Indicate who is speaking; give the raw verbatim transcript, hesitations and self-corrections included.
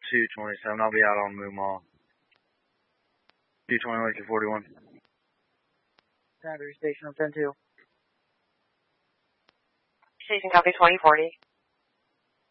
Speaker 1: two twenty-seven. I'll be out on Moo Mall. two twenty, Lakey forty-one.
Speaker 2: Battery station on ten two.
Speaker 3: Station copy twenty forty.